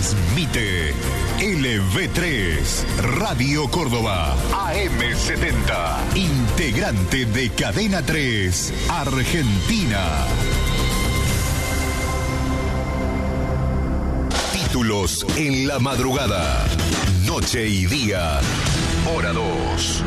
Transmite LV3, Radio Córdoba, AM70, integrante de Cadena 3, Argentina. Títulos en la madrugada, noche y día, hora 2.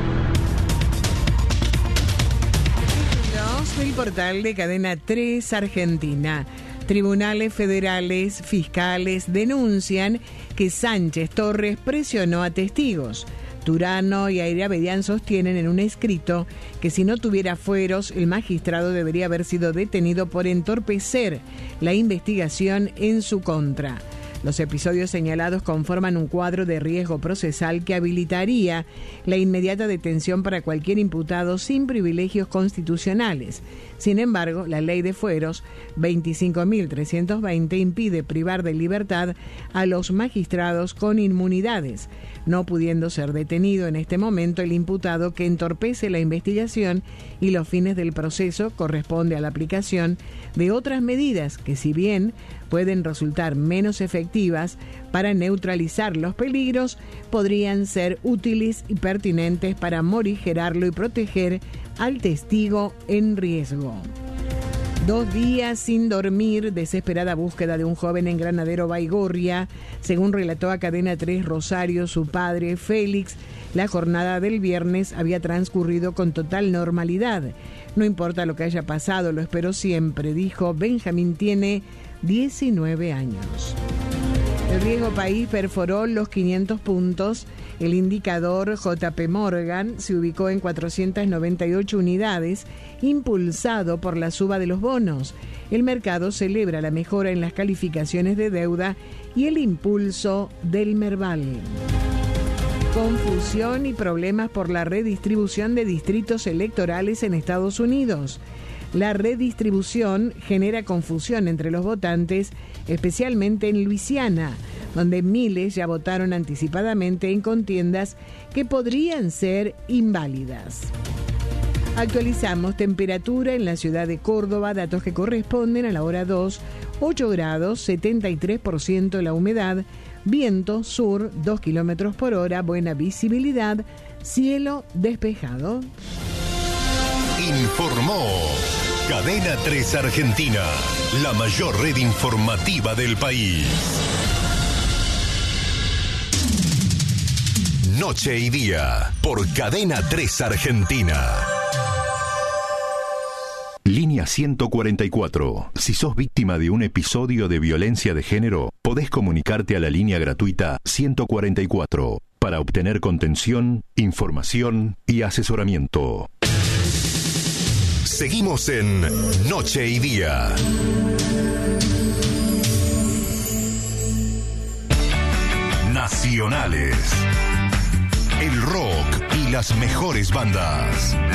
Títulos del portal de Cadena 3, Argentina. Tribunales federales, fiscales denuncian que Sánchez Torres presionó a testigos. Turano y Airabedián sostienen en un escrito que si no tuviera fueros, el magistrado debería haber sido detenido por entorpecer la investigación en su contra. Los episodios señalados conforman un cuadro de riesgo procesal que habilitaría la inmediata detención para cualquier imputado sin privilegios constitucionales. Sin embargo, la ley de fueros 25.320 impide privar de libertad a los magistrados con inmunidades, no pudiendo ser detenido en este momento el imputado que entorpece la investigación y los fines del proceso. Corresponde a la aplicación de otras medidas que, si bien pueden resultar menos efectivas para neutralizar los peligros, podrían ser útiles y pertinentes para morigerarlo y proteger al testigo en riesgo. 2 días sin dormir, desesperada búsqueda de un joven en Granadero Baigorria. Según relató a Cadena 3 Rosario, su padre, Félix, la jornada del viernes había transcurrido con total normalidad. No importa lo que haya pasado, lo espero siempre, dijo. Benjamín tiene 19 años. El riesgo país perforó los 500 puntos. El indicador JP Morgan se ubicó en 498 unidades, impulsado por la suba de los bonos. El mercado celebra la mejora en las calificaciones de deuda y el impulso del Merval. Confusión y problemas por la redistribución de distritos electorales en Estados Unidos. La redistribución genera confusión entre los votantes, especialmente en Luisiana, donde miles ya votaron anticipadamente en contiendas que podrían ser inválidas. Actualizamos temperatura en la ciudad de Córdoba, datos que corresponden a la hora 2, 8 grados, 73% la humedad, viento sur 2 kilómetros por hora, buena visibilidad, cielo despejado. Informó Cadena 3 Argentina, la mayor red informativa del país. Noche y día, por Cadena 3 Argentina. Línea 144. Si sos víctima de un episodio de violencia de género, podés comunicarte a la línea gratuita 144 para obtener contención, información y asesoramiento. Seguimos en Noche y Día. Nacionales. El rock y las mejores bandas.